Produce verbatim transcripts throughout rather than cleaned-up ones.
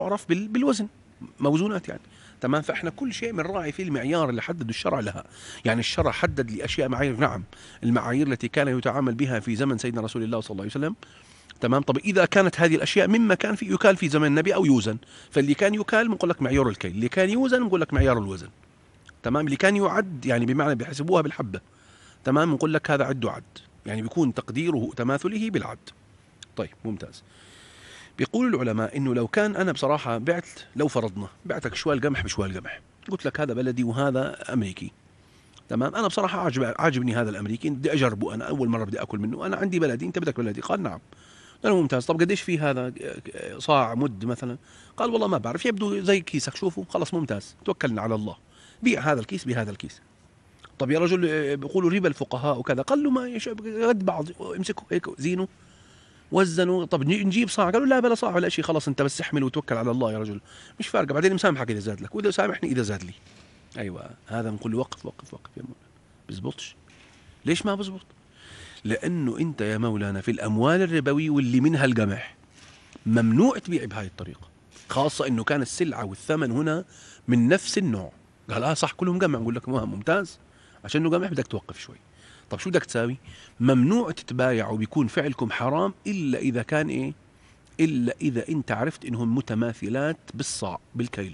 تعرف بالوزن، موزونات يعني. تمام. فاحنا كل شيء بنراعي فيه المعيار اللي حدده الشرع لها. يعني الشرع حدد لاشياء معايير، نعم، المعايير التي كان يتعامل بها في زمن سيدنا رسول الله صلى الله عليه وسلم. تمام. طب اذا كانت هذه الاشياء مما كان في يكال في زمن النبي او يوزن، فاللي كان يكال بنقول لك معيار الكيل، اللي كان يوزن بنقول لك معيار الوزن. تمام. اللي كان يعد يعني بمعنى بيحسبوها بالحبه. تمام. بنقول لك هذا عد عد، يعني بيكون تقديره تماثله بالعد. طيب ممتاز. بيقول العلماء انه لو كان انا بصراحه بعت، لو فرضنا بعتك شوال قمح بشوال قمح، قلت لك هذا بلدي وهذا امريكي. تمام. انا بصراحه عاجب عاجبني هذا الامريكي، بدي اجربه، انا اول مره بدي اكل منه، انا عندي بلدي انت بدك بلدي. قال نعم. قال ممتاز. طب قديش في هذا صاع مد مثلا؟ قال والله ما بعرف، يبدو زي كيسك شوفوا. خلص ممتاز، توكلنا على الله، بيع هذا الكيس بهذا الكيس. طب يا رجل بيقولوا ربا الفقهاء وكذا. قال له ما قد بعض، امسكوا هيك زينوا وزنوا. طب نجيب صاع؟ قالوا لا بلا صاع ولا شيء، خلاص انت بس احمل وتوكل على الله يا رجل، مش فارقه، بعدين مسامحك اذا زاد لك، واذا سامحني اذا زاد لي. ايوه هذا بنقول له وقف وقف وقف يا مولانا، بزبطش. ليش ما بزبط؟ لانه انت يا مولانا في الاموال الربويه واللي منها القمح ممنوع تبيع بهاي الطريقه، خاصه انه كان السلعه والثمن هنا من نفس النوع. قال اه صح كلهم قمح، نقول لك ممتاز، عشان انه قمح بدك توقف شوي. طب شو بدك تساوي؟ ممنوع تتبايع وبيكون فعلكم حرام الا اذا كان ايه؟ الا اذا انت عرفت انهم متماثلات بالصاع بالكيل.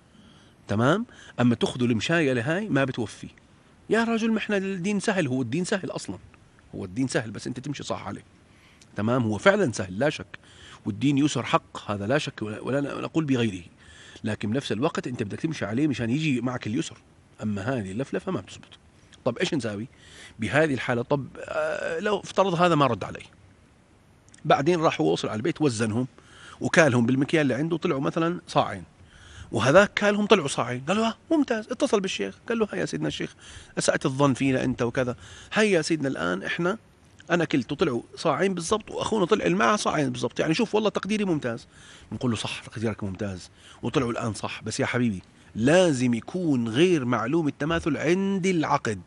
تمام. اما تاخذوا المشايله هاي ما بتوفي يا رجل، ما احنا الدين سهل، هو الدين سهل اصلا، هو الدين سهل بس انت تمشي صح عليه. تمام. هو فعلا سهل لا شك، والدين يسر حق، هذا لا شك ولا نقول بغيره، لكن بنفس الوقت انت بدك تمشي عليه مشان يجي معك اليسر. اما هذه اللفلفه ما بتزبط. طب ايش نساوي بهذه الحاله؟ طب آه لو افترض هذا ما رد علي، بعدين راح وصل على البيت وزنهم وكالهم بالمكيال اللي عنده، طلعوا مثلا صاعين، وهذاك كالهم طلعوا صاعين. قالوا اه ممتاز. اتصل بالشيخ قال له هيا سيدنا الشيخ، اسأت الظن فينا انت وكذا، هيا سيدنا الان احنا انا كلت وطلعوا صاعين بالضبط، واخونا طلع معه صاعين بالضبط، يعني شوف والله تقديري ممتاز. بنقول له صح تقديرك ممتاز وطلعوا الان صح، بس يا حبيبي لازم يكون غير معلوم التماثل عند العقد،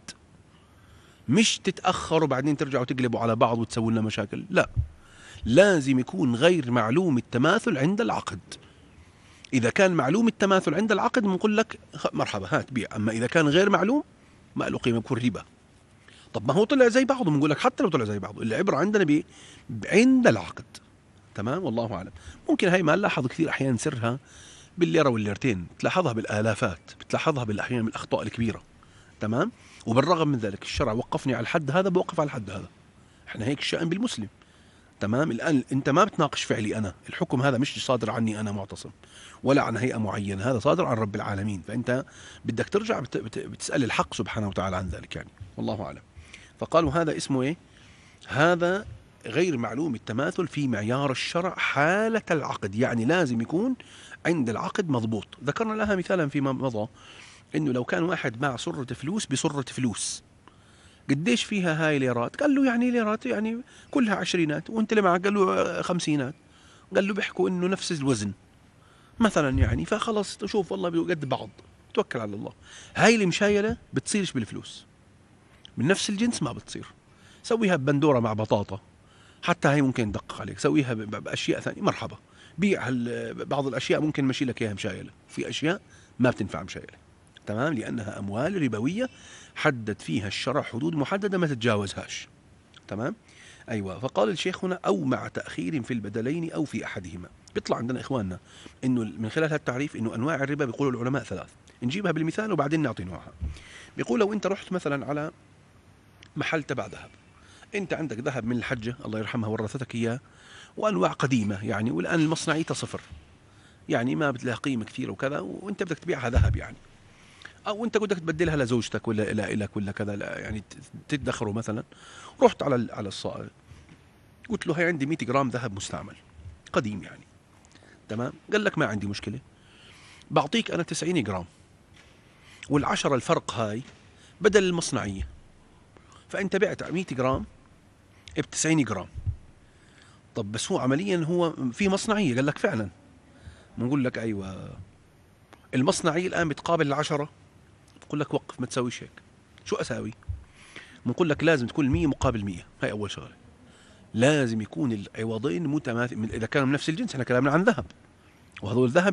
مش تتاخروا بعدين ترجعوا تقلبوا على بعض وتسووا لنا مشاكل، لا، لازم يكون غير معلوم التماثل عند العقد. إذا كان معلوم التماثل عند العقد بنقول لك مرحبا هات بيع، أما إذا كان غير معلوم ما له قيمة، بكون ربا. طب ما هو طلع زي بعضه، بنقول لك حتى لو طلع زي بعضه العبرة عندنا ب عند العقد. تمام. والله أعلم. ممكن هاي ما نلاحظ كثير أحيانا سرها بالليرة والليرتين، بتلاحظها بالآلافات، بتلاحظها بالأحيان من الأخطاء الكبيرة. تمام. وبالرغم من ذلك الشرع وقفني على الحد هذا، بوقف على الحد هذا. احنا هيك الشأن بالمسلم. تمام. الآن أنت ما بتناقش فعلي أنا، الحكم هذا مش صادر عني أنا معتصم ولا عن هيئة معينة، هذا صادر عن رب العالمين، فأنت بدك ترجع بت بت بتسأل الحق سبحانه وتعالى عن ذلك يعني. والله أعلم. فقالوا هذا اسمه إيه؟ هذا غير معلوم التماثل في معيار الشرع حالة العقد، يعني لازم يكون عند العقد مضبوط. ذكرنا لها مثالا فيما مضى، إنه لو كان واحد مع سرة فلوس بسرة فلوس، قديش فيها هاي ليرات؟ قال له يعني ليرات يعني كلها عشرينات، وانت اللي معك قال له خمسينات. قال له بيحكوا انه نفس الوزن مثلا يعني، فخلص شوف والله قد بعض، توكل على الله. هاي المشايله بتصيرش بالفلوس، من نفس الجنس ما بتصير. سويها ببندوره مع بطاطا، حتى هاي ممكن ندقق عليك، سويها باشياء ثانيه مرحبا، بيع بعض الاشياء ممكن مشي لك اياها مشايله، في اشياء ما بتنفع مشايله. تمام. لانها اموال ربويه حدد فيها الشرع حدود محدده ما تتجاوزهاش. تمام. ايوه. فقال الشيخ هنا او مع تاخير في البدلين او في احدهما. بيطلع عندنا اخواننا انه من خلال هذا التعريف انه انواع الربا بيقولوا العلماء ثلاث، نجيبها بالمثال وبعدين نعطي نوعها. بيقول لو انت رحت مثلا على محل تبع ذهب، انت عندك ذهب من الحجه الله يرحمها ورثتك اياه، وانواع قديمه يعني، والان المصنعيته صفر، يعني ما بتلاقي قيمه كثيره وكذا، وانت بدك تبيعها ذهب يعني، او انت بدك تبدلها لزوجتك ولا الى لك ولا كذا يعني تدخره مثلا. رحت على على الصائغ قلت له هي عندي مئة جرام ذهب مستعمل قديم يعني. تمام. قال لك ما عندي مشكله، بعطيك انا تسعين جرام، والعشرة الفرق هاي بدل المصنعيه، فانت بعت مئة جرام ب تسعين جرام. طب بس هو عمليا هو في مصنعيه. قال لك فعلا. بنقول لك ايوه، المصنعيه الان بتقابل العشرة، بقول لك وقف ما تسويش هيك. شو اساوي؟ بنقول لك لازم تكون مية مقابل مية، هاي اول شغله. لازم يكون العوضين متماثل، اذا كانوا من نفس الجنس، احنا كلامنا عن ذهب، وهذول ذهب